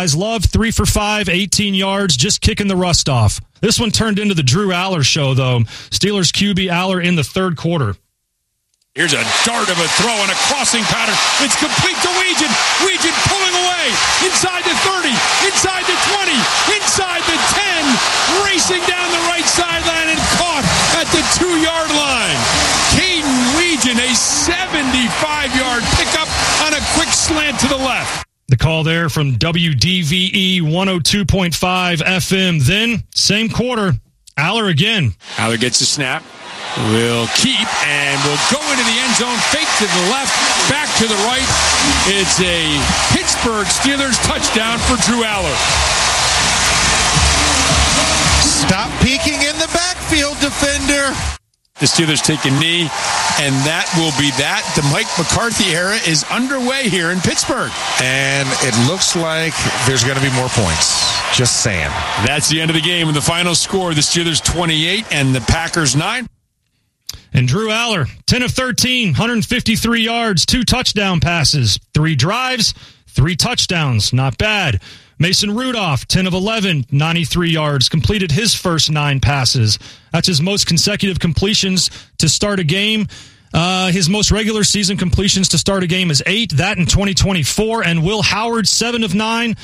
guys love. 3 for 5, 18 yards, just kicking the rust off. This one turned into the Drew Aller show, though. Steelers QB Aller in the third quarter. Here's a dart of a throw and a crossing pattern. It's complete to Weegan. Weegan pulling away. Inside the 30. Inside the 20. Inside the 10. Racing down the right sideline and caught at the 2-yard line. Caden Weegan, a 75-yard pickup on a quick slant to the left. The call there from WDVE 102.5 FM. Then, same quarter, Aller again. Aller gets the snap. Will keep and will go into the end zone. Fake to the left, back to the right. It's a Pittsburgh Steelers touchdown for Drew Aller. Stop peeking in the backfield, defender. The Steelers take a knee, and that will be that. The Mike McCarthy era is underway here in Pittsburgh. And it looks like there's going to be more points. Just saying. That's the end of the game. And the final score, the Steelers 28 and the Packers 9. And Drew Aller, 10 of 13, 153 yards, 2 touchdown passes, 3 drives, 3 touchdowns. Not bad. Mason Rudolph, 10 of 11, 93 yards, completed his first 9 passes. That's his most consecutive completions to start a game. His most regular season completions to start a game is 8, that in 2024. And Will Howard, 7 of 9,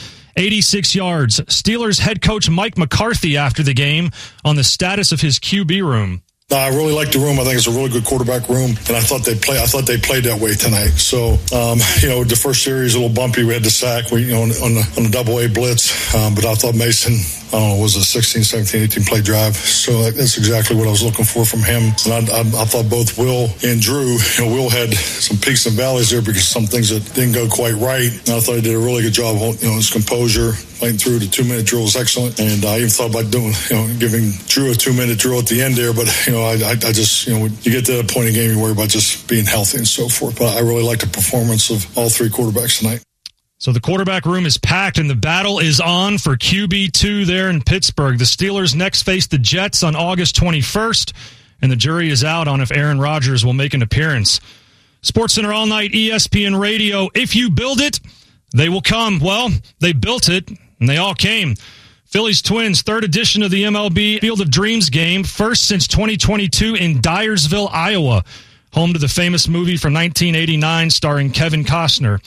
86 yards. Steelers head coach Mike McCarthy after the game on the status of his QB room. I really like the room. I think it's a really good quarterback room, and I thought they played that way tonight. So, the first series a little bumpy. We had the sack, on the double-A blitz, but I thought Mason, was a 16, 17, 18 play drive. So that's exactly what I was looking for from him. And I thought both Will and Drew, Will had some peaks and valleys there because some things that didn't go quite right. And I thought he did a really good job, his composure. Playing through the 2-minute drill was excellent, and I even thought about giving Drew a 2-minute drill at the end there. But I just when you get to that point in the game, you worry about just being healthy and so forth. But I really like the performance of all 3 quarterbacks tonight. So the quarterback room is packed, and the battle is on for QB2 there in Pittsburgh. The Steelers next face the Jets on August 21st, and the jury is out on if Aaron Rodgers will make an appearance. SportsCenter All Night, ESPN Radio. If you build it, they will come. Well, they built it, and they all came. Phillies Twins, 3rd edition of the MLB Field of Dreams game, first since 2022 in Dyersville, Iowa, home to the famous movie from 1989 starring Kevin Costner.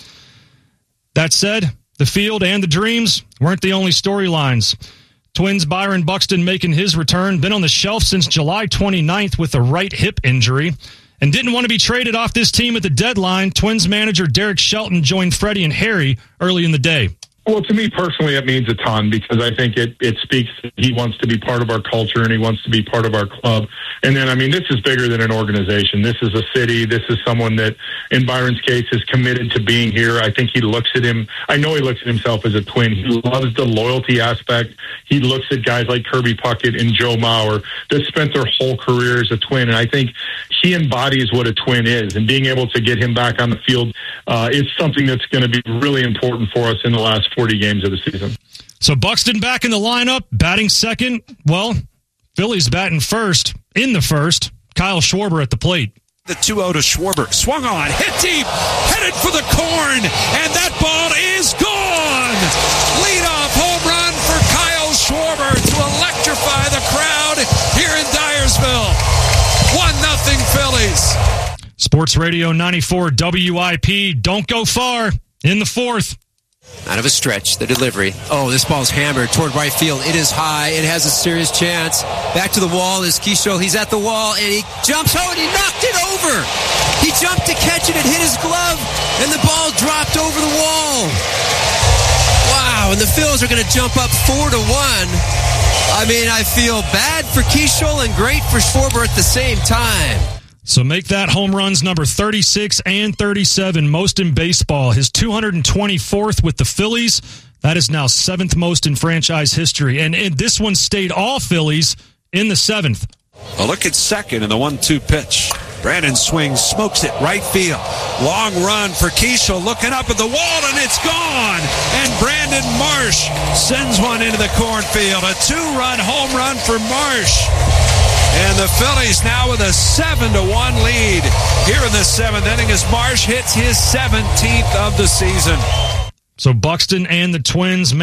That said, the field and the dreams weren't the only storylines. Twins Byron Buxton making his return, been on the shelf since July 29th with a right hip injury, and didn't want to be traded off this team at the deadline. Twins manager Derek Shelton joined Freddie and Harry early in the day. Well, to me personally, it means a ton because I think it speaks that he wants to be part of our culture and he wants to be part of our club. And then, this is bigger than an organization. This is a city. This is someone that, in Byron's case, is committed to being here. I think he looks at him. I know he looks at himself as a Twin. He loves the loyalty aspect. He looks at guys like Kirby Puckett and Joe Mauer that spent their whole career as a Twin. And I think he embodies what a Twin is. And being able to get him back on the field is something that's going to be really important for us in the last 40 games of the season. So Buxton back in the lineup, batting second. Well, Phillies batting first in the first. Kyle Schwarber at the plate. The 2-0 to Schwarber. Swung on, hit deep, headed for the corn, and that ball is gone! Leadoff home run for Kyle Schwarber to electrify the crowd here in Dyersville. 1-0 Phillies. Sports Radio 94 WIP. Don't go far in the fourth. Out of a stretch, the delivery. Oh, this ball's hammered toward right field. It is high. It has a serious chance. Back to the wall is Keisho. He's at the wall, and he jumps. Oh, and he knocked it over. He jumped to catch it. It hit his glove, and the ball dropped over the wall. Wow, and the Phils are going to jump up 4-1. I feel bad for Keisho and great for Schwarber at the same time. So make that home runs number 36 and 37, most in baseball. His 224th with the Phillies. That is now 7th most in franchise history. And this one stayed all Phillies in the 7th. A look at second in the 1-2 pitch. Brandon swings, smokes it right field. Long run for Keisho, looking up at the wall, and it's gone. And Brandon Marsh sends one into the cornfield. A 2-run home run for Marsh. And the Phillies now with a 7-1 lead here in the 7th inning as Marsh hits his 17th of the season. So Buxton and the Twins